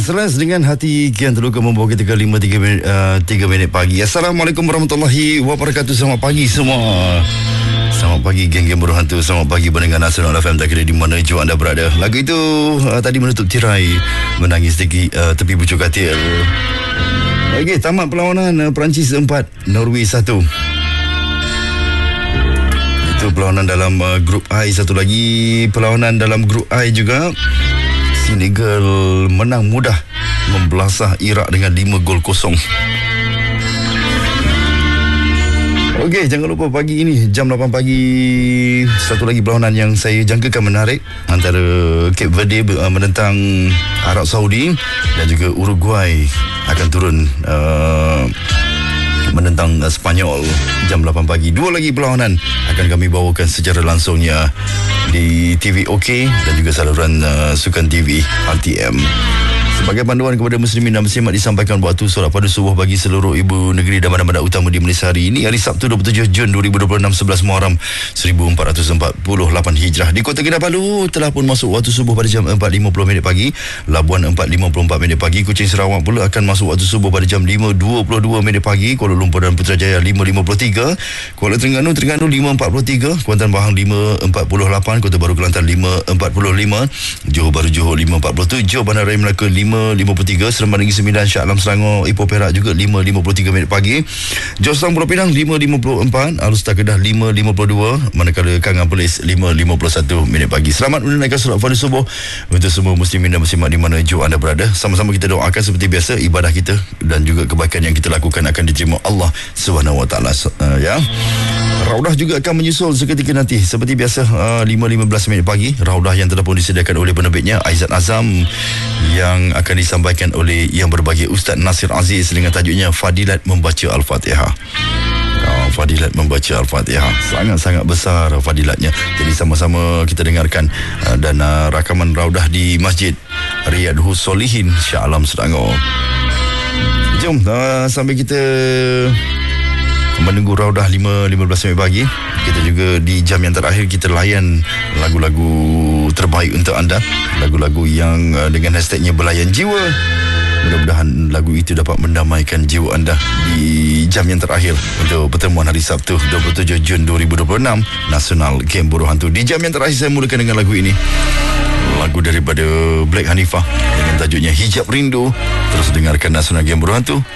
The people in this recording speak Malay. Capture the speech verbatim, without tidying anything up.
Selaras dengan hati kian terluka membawa kita ke lima tiga minit, uh, tiga minit pagi. Assalamualaikum warahmatullahi wabarakatuh. Selamat pagi semua. Selamat pagi geng-geng buruh hantu. Selamat pagi pendengar Nasional F M, tak kira di mana jua anda berada. Lagu itu uh, tadi menutup tirai Menangis tepi, uh, tepi pucuk katil. Okey, tamat perlawanan uh, Perancis empat, Norway satu. Itu perlawanan dalam uh, grup I. Satu lagi perlawanan dalam grup I juga. Senegal menang mudah membelasah Iraq dengan lima gol kosong. Okey, jangan lupa pagi ini jam lapan pagi satu lagi perlawanan yang saya jangkakan menarik antara Cape Verde menentang Arab Saudi dan juga Uruguay akan turun uh, menentang uh, Sepanyol jam lapan pagi. Dua lagi perlawanan akan kami bawakan secara langsungnya di T V OK dan juga saluran uh, Sukan T V R T M. Sebagai panduan kepada muslimin dan muslimat disampaikan waktu solat pada subuh bagi seluruh ibu negeri dan bandar-bandar utama di Malaysia hari ini, hari Sabtu dua puluh tujuh Jun dua ribu dua puluh enam, sebelas Muharram seribu empat ratus empat puluh lapan Hijrah. Di Kota Kinabalu telah pun masuk waktu subuh pada jam empat lima puluh minit pagi. Labuan empat lima puluh empat minit pagi. Kuching Sarawak pula akan masuk waktu subuh pada jam lima dua puluh dua minit pagi. Kuala Lumpur dan Putrajaya lima lima puluh tiga. Kuala Terengganu Terengganu lima empat puluh tiga. Kuantan Bahang lima empat puluh lapan. Kota Baru Kelantan lima empat puluh lima. Johor Bahru Johor lima empat puluh tujuh. Bandar Raya Melaka lima lima puluh tiga. Seremban Negeri sembilan, Shah Alam Selangor, Ipoh Perak juga lima lima puluh tiga minit pagi. Jostang Pulau Pinang lima lima puluh empat, Alustar Kedah lima lima puluh dua, manakala Kangan Perlis lima lima puluh satu minit pagi. Selamat menunaikan solat fardu subuh untuk semua muslimin dan muslimat di mana jua anda berada. Sama-sama kita doakan seperti biasa ibadah kita dan juga kebaikan yang kita lakukan akan diterima Allah Subhanahu Wa Taala. Uh, ya. Raudah juga akan menyusul seketika nanti seperti biasa uh, lima lima belas minit pagi. Raudah yang telah pun disediakan oleh penerbitnya Aizat Azam yang akan disampaikan oleh yang berbahagia Ustaz Nasir Aziz dengan tajuknya Fadilat Membaca Al-Fatihah. Oh, Fadilat Membaca Al-Fatihah sangat-sangat besar fadilatnya. Jadi sama-sama kita dengarkan uh, dan uh, rakaman raudah di Masjid Riyadhus Solihin, Shah Alam Selangor. Jom uh, sambil kita menunggu raudah lima lima belas minit pagi, kita juga di jam yang terakhir kita layan lagu-lagu terbaik untuk anda, lagu-lagu yang uh, dengan hashtagnya Belayan Jiwa. Mudah-mudahan lagu itu dapat mendamaikan jiwa anda di jam yang terakhir untuk pertemuan hari Sabtu dua puluh tujuh Jun dua ribu dua puluh enam Nasional Game Buruh Hantu. Di jam yang terakhir saya mulakan dengan lagu ini, lagu daripada Black Hanifah dengan tajuknya Hijab Rindu. Terus dengarkan Nasional Game Buruh Hantu.